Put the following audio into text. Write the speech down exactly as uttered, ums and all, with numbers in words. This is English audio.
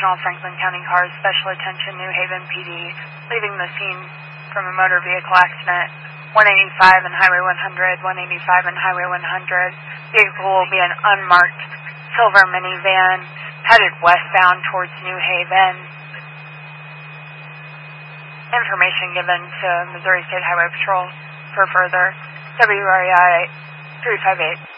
all Franklin County cars, special attention New Haven P D, leaving the scene from a motor vehicle accident, one eighty-five and Highway one hundred, one eighty-five and Highway one hundred. Vehicle will be an unmarked silver minivan headed westbound towards New Haven. Information given to Missouri State Highway Patrol for further. W R E I three five eight.